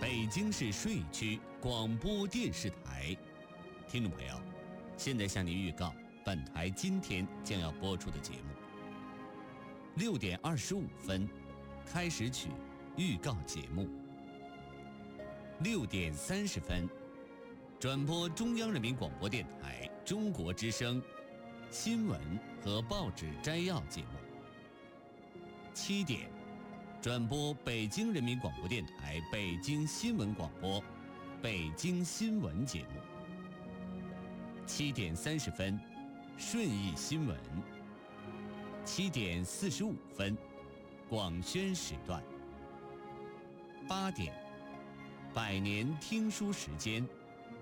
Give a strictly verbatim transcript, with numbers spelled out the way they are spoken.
北京市顺义区广播电视台。听众朋友，现在向您预告本台今天将要播出的节目。六点二十五分，开始曲预告节目。六点三十分，转播中央人民广播电台中国之声新闻和报纸摘要节目。七点，转播北京人民广播电台北京新闻广播北京新闻节目。七点三十分，顺义新闻。七点四十五分，广宣时段。八点，百年听书时间，